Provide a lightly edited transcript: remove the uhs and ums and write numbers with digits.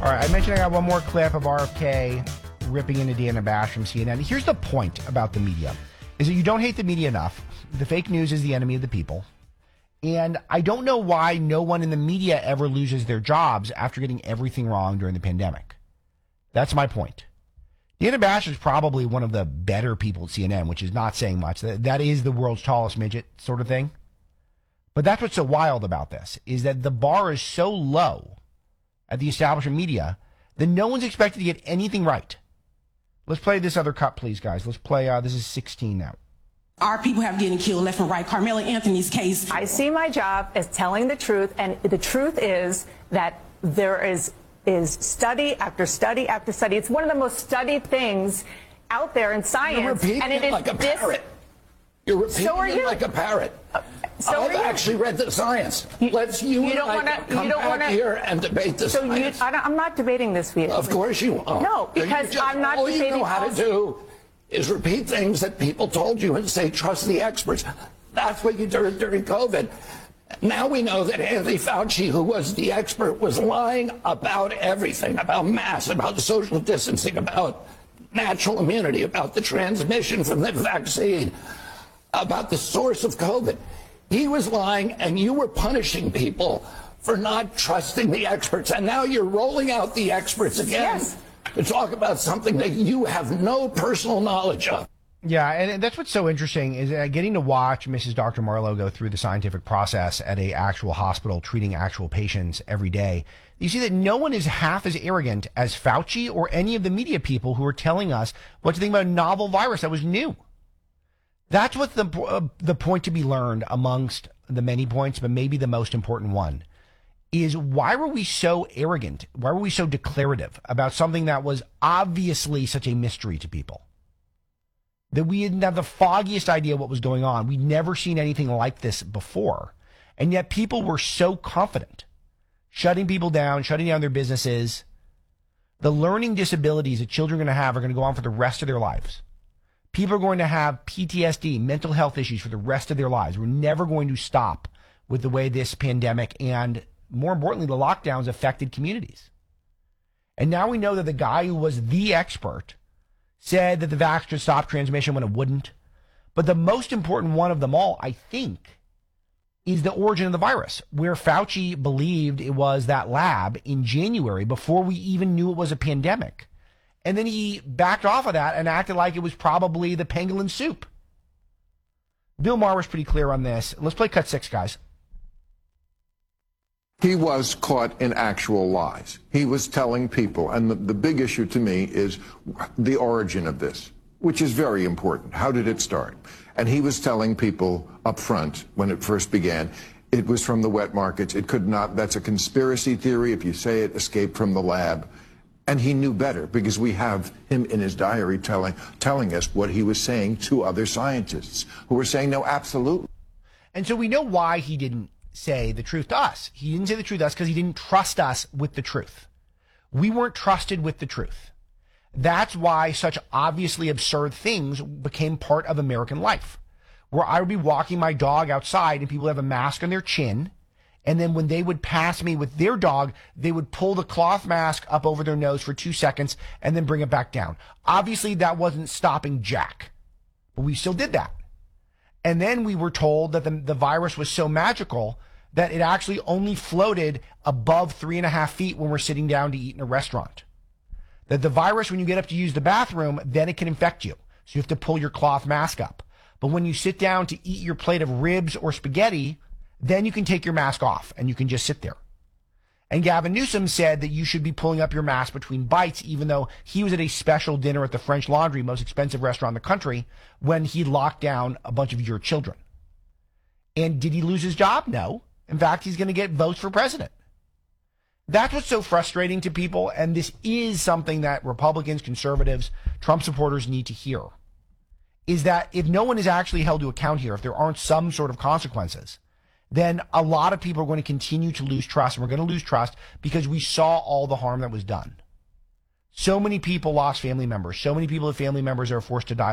right, I mentioned I got one more clip of RFK ripping into Dana Bash from CNN. Here's the point about the media, is that you don't hate the media enough. The fake news is the enemy of the people. And I don't know why no one in the media ever loses their jobs after getting everything wrong during the pandemic. That's my point. Dana Bash is probably one of the better people at CNN, which is not saying much. That is the world's tallest midget sort of thing. But that's what's so wild about this, is that the bar is so low at the establishment media that no one's expected to get anything right. Let's play this other cut, please, guys. Let's play, this is 16 now. Our people have getting killed left and right. Carmela Anthony's case. I see my job as telling the truth, and the truth is that there is study after study after study. It's one of the most studied things out there in science. You're repeating and it like a parrot. You're repeating it like a parrot. I've actually read the science. Let's come back here and debate the science. I'm not debating this with you. Of course you are. No, because I'm not debating. All you know how to do is repeat things that people told you and say, trust the experts. That's what you did during COVID. Now we know that Anthony Fauci, who was the expert, was lying about everything, about masks, about social distancing, about natural immunity, about the transmission from the vaccine, about the source of COVID. He was lying, and you were punishing people for not trusting the experts. And now you're rolling out the experts again to talk about something that you have no personal knowledge of. Yeah, and that's what's so interesting is getting to watch Mrs. Dr. Marlowe go through the scientific process at a actual hospital treating actual patients every day. You see that no one is half as arrogant as Fauci or any of the media people who are telling us what to think about a novel virus that was new. That's what's the point to be learned amongst the many points, but maybe the most important one is, why were we so arrogant? Why were we so declarative about something that was obviously such a mystery to people? That we didn't have the foggiest idea what was going on. We'd never seen anything like this before. And yet people were so confident, shutting people down, shutting down their businesses. The learning disabilities that children are going to have are going to go on for the rest of their lives. People are going to have PTSD, mental health issues for the rest of their lives. We're never going to stop with the way this pandemic and, more importantly, the lockdowns affected communities. And now we know that the guy who was the expert said that the vax could stop transmission when it wouldn't. But the most important one of them all, I think, is the origin of the virus, where Fauci believed it was that lab in January before we even knew it was a pandemic. And then he backed off of that and acted like it was probably the pangolin soup. Bill Maher was pretty clear on this. Let's play cut 6, guys. He was caught in actual lies. He was telling people, and the big issue to me is the origin of this, which is very important. How did it start? And he was telling people up front when it first began, it was from the wet markets. It could not, that's a conspiracy theory. If you say it escaped from the lab. And he knew better, because we have him in his diary telling us what he was saying to other scientists who were saying, no, absolutely. And so we know why he didn't say the truth to us. He didn't say the truth to us because he didn't trust us with the truth. We weren't trusted with the truth. That's why such obviously absurd things became part of American life, where I would be walking my dog outside and people have a mask on their chin. And then when they would pass me with their dog, they would pull the cloth mask up over their nose for 2 seconds and then bring it back down. Obviously, that wasn't stopping Jack, but we still did that. And then we were told that the virus was so magical that it actually only floated above 3.5 feet when we're sitting down to eat in a restaurant. That the virus, when you get up to use the bathroom, then it can infect you. So you have to pull your cloth mask up. But when you sit down to eat your plate of ribs or spaghetti, then you can take your mask off and you can just sit there. And Gavin Newsom said that you should be pulling up your mask between bites, even though he was at a special dinner at the French Laundry, most expensive restaurant in the country, when he locked down a bunch of your children. And did he lose his job? No. In fact, he's going to get votes for president. That's what's so frustrating to people. And this is something that Republicans, conservatives, Trump supporters need to hear, is that if no one is actually held to account here, if there aren't some sort of consequences, then a lot of people are going to continue to lose trust. And we're going to lose trust because we saw all the harm that was done. So many people lost family members. So many people have family members that are forced to die.